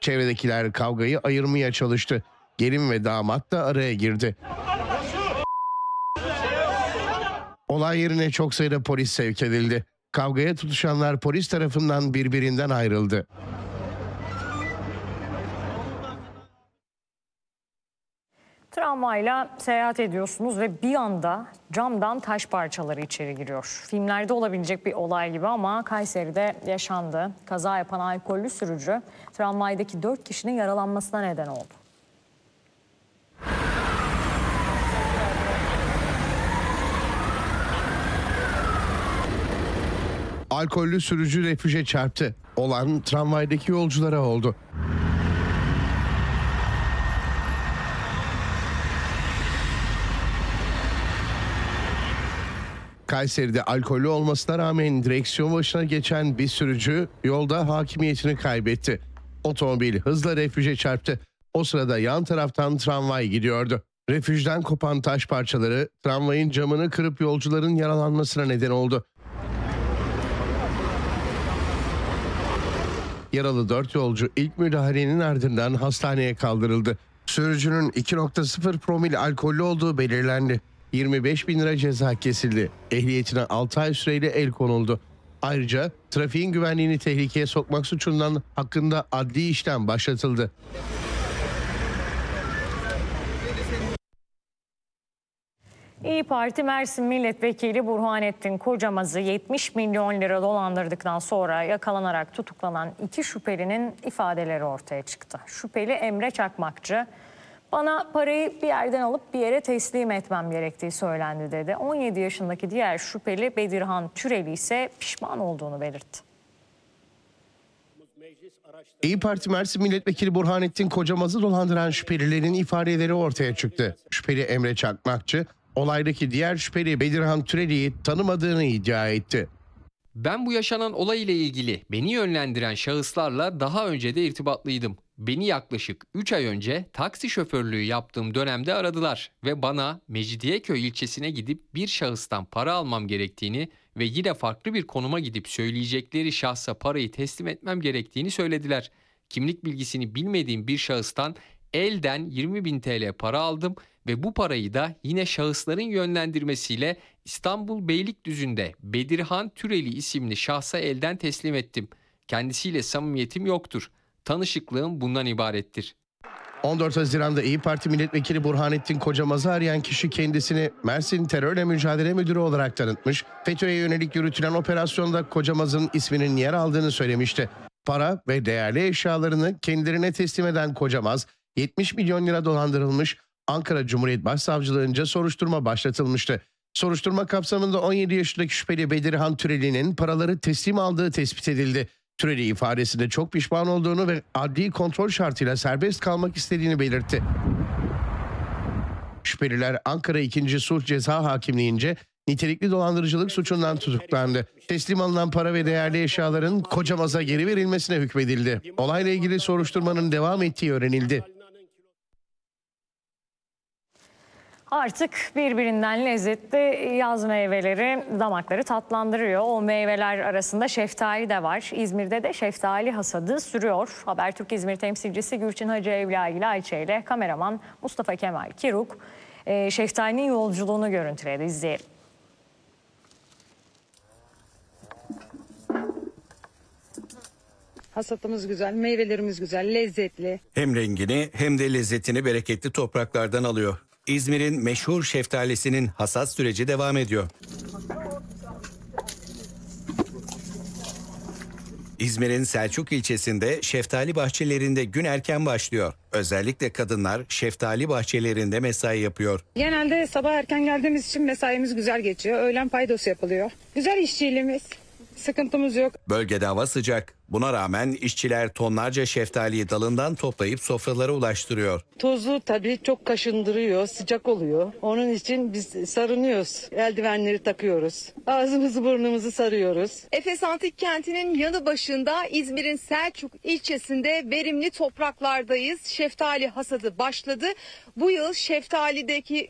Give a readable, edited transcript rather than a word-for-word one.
Çevredekiler kavgayı ayırmaya çalıştı. Gelin ve damat da araya girdi. Olay yerine çok sayıda polis sevk edildi. Kavgaya tutuşanlar polis tarafından birbirinden ayrıldı. Tramvayla seyahat ediyorsunuz ve bir anda camdan taş parçaları içeri giriyor. Filmlerde olabilecek bir olay gibi ama Kayseri'de yaşandı. Kaza yapan alkollü sürücü tramvaydaki 4 kişinin yaralanmasına neden oldu. Alkollü sürücü refüje çarptı. Olan tramvaydaki yolculara oldu. Kayseri'de alkollü olmasına rağmen direksiyon başına geçen bir sürücü yolda hakimiyetini kaybetti. Otomobil hızla refüje çarptı. O sırada yan taraftan tramvay gidiyordu. Refüjden kopan taş parçaları tramvayın camını kırıp yolcuların yaralanmasına neden oldu. Yaralı 4 yolcu ilk müdahalenin ardından hastaneye kaldırıldı. Sürücünün 2.0 promil alkollü olduğu belirlendi. 25.000 lira ceza kesildi. Ehliyetine 6 ay süreyle el konuldu. Ayrıca trafiğin güvenliğini tehlikeye sokmak suçundan hakkında adli işlem başlatıldı. İYİ Parti Mersin Milletvekili Burhanettin Kocamaz'ı 70 milyon lira dolandırdıktan sonra yakalanarak tutuklanan 2 şüphelinin ifadeleri ortaya çıktı. Şüpheli Emre Çakmakçı, "Bana parayı bir yerden alıp bir yere teslim etmem gerektiği söylendi" dedi. 17 yaşındaki diğer şüpheli Bedirhan Türeli ise pişman olduğunu belirtti. İYİ Parti Mersin Milletvekili Burhanettin Kocamaz'ı dolandıran şüphelilerin ifadeleri ortaya çıktı. Şüpheli Emre Çakmakçı, olaydaki diğer şüpheli Bedirhan Türeli'yi tanımadığını iddia etti. "Ben bu yaşanan olay ile ilgili beni yönlendiren şahıslarla daha önce de irtibatlıydım. Beni yaklaşık 3 ay önce taksi şoförlüğü yaptığım dönemde aradılar ve bana Mecidiyeköy ilçesine gidip bir şahıstan para almam gerektiğini ve yine farklı bir konuma gidip söyleyecekleri şahsa parayı teslim etmem gerektiğini söylediler. Kimlik bilgisini bilmediğim bir şahıstan elden 20.000 TL para aldım ve bu parayı da yine şahısların yönlendirmesiyle İstanbul Beylikdüzü'nde Bedirhan Türeli isimli şahsa elden teslim ettim. Kendisiyle samimiyetim yoktur. Tanışıklığım bundan ibarettir." 14 Haziran'da İYİ Parti Milletvekili Burhanettin Kocamaz'ı arayan kişi kendisini Mersin Terörle Mücadele Müdürü olarak tanıtmış, FETÖ'ye yönelik yürütülen operasyonda Kocamaz'ın isminin yer aldığını söylemişti. Para ve değerli eşyalarını kendilerine teslim eden Kocamaz, 70 milyon lira dolandırılmış, Ankara Cumhuriyet Başsavcılığınca soruşturma başlatılmıştı. Soruşturma kapsamında 17 yaşındaki şüpheli Bedirhan Türeli'nin paraları teslim aldığı tespit edildi. Türeli ifadesinde çok pişman olduğunu ve adli kontrol şartıyla serbest kalmak istediğini belirtti. Şüpheliler Ankara 2. Sulh Ceza Hakimliğince nitelikli dolandırıcılık suçundan tutuklandı. Teslim alınan para ve değerli eşyaların Kocamaz'a geri verilmesine hükmedildi. Olayla ilgili soruşturmanın devam ettiği öğrenildi. Artık birbirinden lezzetli yaz meyveleri damakları tatlandırıyor. O meyveler arasında şeftali de var. İzmir'de de şeftali hasadı sürüyor. Habertürk İzmir temsilcisi Gülçin Hacı Evliya Ayça ile kameraman Mustafa Kemal Kiruk şeftalinin yolculuğunu görüntüledi. İzleyelim. Hasatımız güzel, meyvelerimiz güzel, lezzetli. Hem rengini hem de lezzetini bereketli topraklardan alıyor. İzmir'in meşhur şeftalisinin hasat süreci devam ediyor. İzmir'in Selçuk ilçesinde şeftali bahçelerinde gün erken başlıyor. Özellikle kadınlar şeftali bahçelerinde mesai yapıyor. Genelde sabah erken geldiğimiz için mesaimiz güzel geçiyor. Öğlen paydos yapılıyor. Güzel işçiliğimiz, sıkıntımız yok. Bölgede hava sıcak. Buna rağmen işçiler tonlarca şeftaliyi dalından toplayıp sofralara ulaştırıyor. Tozu tabii çok kaşındırıyor, sıcak oluyor. Onun için biz sarınıyoruz. Eldivenleri takıyoruz. Ağzımızı burnumuzu sarıyoruz. Efes Antik Kenti'nin yanı başında İzmir'in Selçuk ilçesinde verimli topraklardayız. Şeftali hasadı başladı. Bu yıl şeftalideki